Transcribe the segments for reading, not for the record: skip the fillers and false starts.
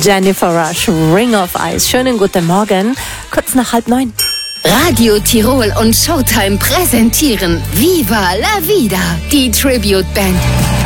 Jennifer Rush, Ring of Ice. Schönen guten Morgen, kurz nach 8:30. Radio Tirol und Showtime präsentieren Viva la Vida, die Tribute Band.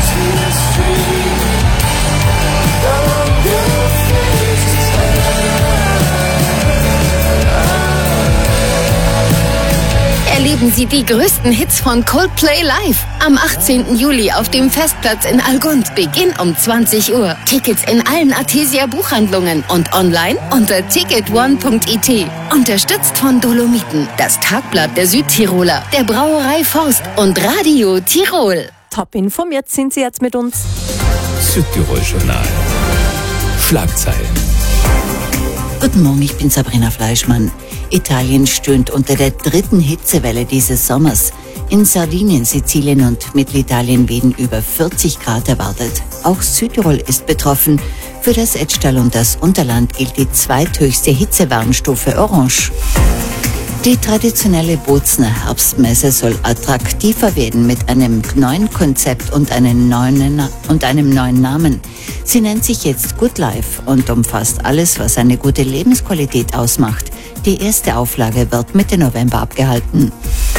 Erleben Sie die größten Hits von Coldplay live. Am 18. Juli auf dem Festplatz in Algund. Beginn um 20 Uhr. Tickets in allen Artesia Buchhandlungen und online unter ticketone.it. Unterstützt von Dolomiten, das Tagblatt der Südtiroler, der Brauerei Forst und Radio Tirol. Top informiert sind Sie jetzt mit uns. Südtirol Journal. Schlagzeilen. Guten Morgen, ich bin Sabrina Fleischmann. Italien stöhnt unter der dritten Hitzewelle dieses Sommers. In Sardinien, Sizilien und Mittelitalien werden über 40 Grad erwartet. Auch Südtirol ist betroffen. Für das Etschtal und das Unterland gilt die zweithöchste Hitzewarnstufe Orange. Die traditionelle Bozner Herbstmesse soll attraktiver werden mit einem neuen Konzept und einem neuen Namen. Sie nennt sich jetzt Good Life und umfasst alles, was eine gute Lebensqualität ausmacht. Die erste Auflage wird Mitte November abgehalten.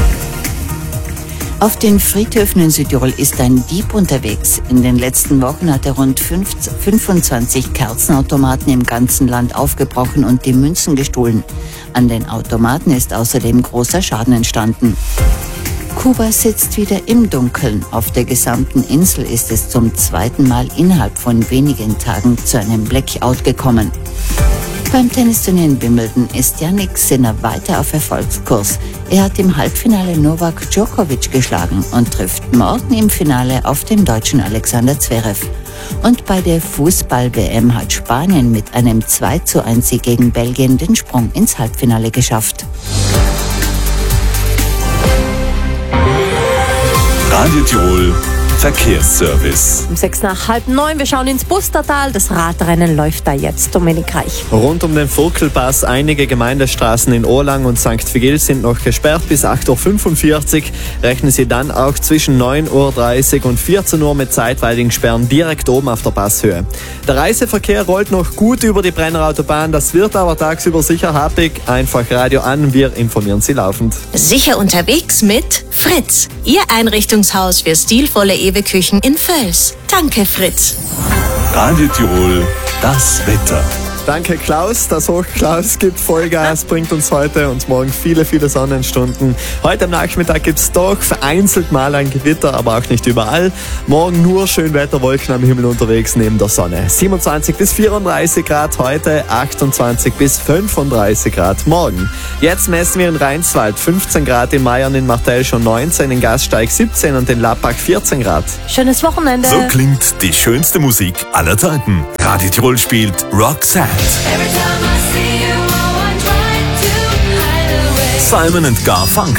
Auf den Friedhöfen in Südtirol ist ein Dieb unterwegs. In den letzten Wochen hat er rund 25 Kerzenautomaten im ganzen Land aufgebrochen und die Münzen gestohlen. An den Automaten ist außerdem großer Schaden entstanden. Kuba sitzt wieder im Dunkeln. Auf der gesamten Insel ist es zum zweiten Mal innerhalb von wenigen Tagen zu einem Blackout gekommen. Beim Tennisturnier in Wimbledon ist Jannik Sinner weiter auf Erfolgskurs. Er hat im Halbfinale Novak Djokovic geschlagen und trifft morgen im Finale auf den Deutschen Alexander Zverev. Und bei der Fußball-WM hat Spanien mit einem 2:1 Sieg gegen Belgien den Sprung ins Halbfinale geschafft. Radio Tirol Verkehrsservice. Um 6 nach 8:30, wir schauen ins Bustertal. Das Radrennen läuft da jetzt. Dominik Reich. Rund um den Vogtelpass einige Gemeindestraßen in Urlang und St. Vigil sind noch gesperrt bis 8:45 Uhr. Rechnen Sie dann auch zwischen 9:30 Uhr und 14 Uhr mit zeitweiligen Sperren direkt oben auf der Passhöhe. Der Reiseverkehr rollt noch gut über die Brenner Autobahn. Das wird aber tagsüber sicher happig. Einfach Radio an, wir informieren Sie laufend. Sicher unterwegs mit Fritz, Ihr Einrichtungshaus für stilvolle Küchen in Völs. Danke, Fritz. Radio Tirol, das Wetter. Danke, Klaus. Das Hochklaus gibt Vollgas, bringt uns heute und morgen viele, viele Sonnenstunden. Heute am Nachmittag gibt es doch vereinzelt mal ein Gewitter, aber auch nicht überall. Morgen nur Schönwetterwolken am Himmel unterwegs neben der Sonne. 27 bis 34 Grad heute, 28 bis 35 Grad morgen. Jetzt messen wir in Rheinswald 15 Grad, in Meiern, in Martel schon 19, in Gasteig 17 und in Lappach 14 Grad. Schönes Wochenende. So klingt die schönste Musik aller Zeiten. Radio Tirol spielt Roxanne. Simon & Garfunkel.